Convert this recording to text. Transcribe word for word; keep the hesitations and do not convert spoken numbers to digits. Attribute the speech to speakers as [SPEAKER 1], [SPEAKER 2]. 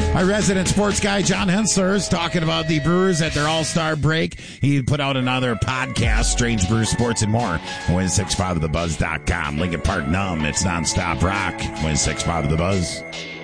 [SPEAKER 1] Our resident sports guy, John Hensler, is talking about the Brewers at their all-star break. He put out another podcast, Strange Brewers Sports and More, win six five of the buzz dot com. Lincoln Park Numb, it's nonstop rock, win six five of the buzz.